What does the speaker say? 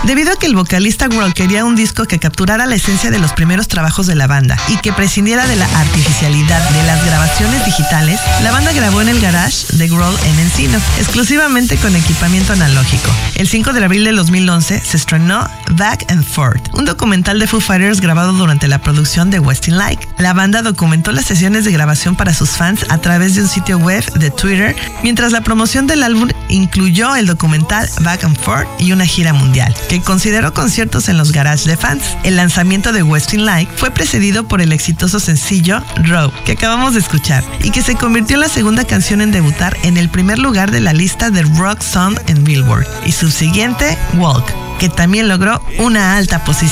Debido a que el vocalista Grohl quería un disco que capturara la esencia de los primeros trabajos de la banda y que prescindiera de la artificialidad de las grabaciones digitales, la banda grabó en el garage de Grohl en Encino, exclusivamente con equipamiento analógico. El 5 de abril de 2011 se estrenó Back and Forth, un documental de Foo Fighters grabado durante la producción de Westin Like. La banda documentó las sesiones de grabación para sus fans a través de un sitio web de Twitter, mientras la promoción del álbum incluyó el documental Back and Forth y una gira mundial, que consideró conciertos en los garages de fans. El lanzamiento de Westin Like fue precedido por el exitoso sencillo Raw, que acabamos de escuchar, y que se convirtió en la segunda canción en debutar en el primer lugar de la lista de Rock Song en Billboard, y subsiguiente Walk, que también logró una alta posición.